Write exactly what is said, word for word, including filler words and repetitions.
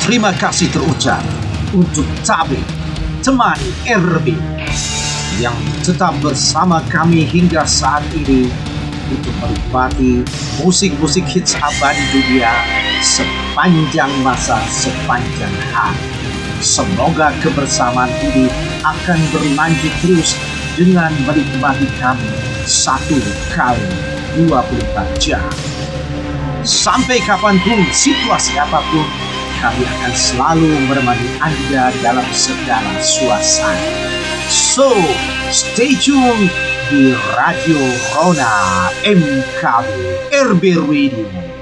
Terima kasih terucap untuk Tabe, teman R B, yang tetap bersama kami hingga saat ini untuk menikmati musik-musik hits abadi dunia sepanjang masa, sepanjang hari. Semoga kebersamaan ini akan berlanjut terus dengan menikmati kami satu kali dua puluh empat jam. Sampai kapanpun, situasi apapun, kami akan selalu menemani Anda dalam segala suasana. So, stay tune di Radio Rona M K B R B Radio.